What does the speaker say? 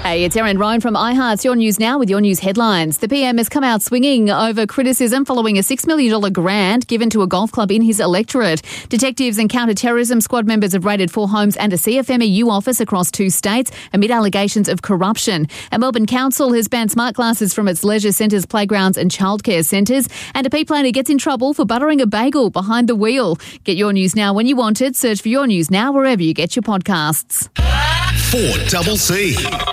Hey, it's Erin Rowan from iHeart's Your News Now with your news headlines. The PM has come out swinging over criticism following a $6 million grant given to a golf club in his electorate. Detectives and counter-terrorism squad members have raided 4 homes and a CFMEU office across 2 states amid allegations of corruption. A Melbourne council has banned smart glasses from its leisure centres, playgrounds and childcare centres. And a P-planer gets in trouble for buttering a bagel behind the wheel. Get Your News Now when you want it. Search for Your News Now wherever you get your podcasts. 4CC.